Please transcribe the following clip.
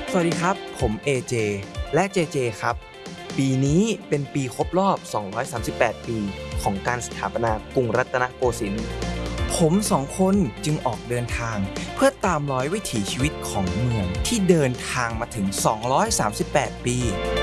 สวัสดีครับผม AJ และ JJ ครับปีนี้เป็นปีครบรอบ 238 ปีของการสถาปนากรุงรัตนโกสินทร์ผมสองคนจึงออกเดินทางเพื่อตามรอยวิถีชีวิตของเมืองที่เดินทางมาถึง 238 ปี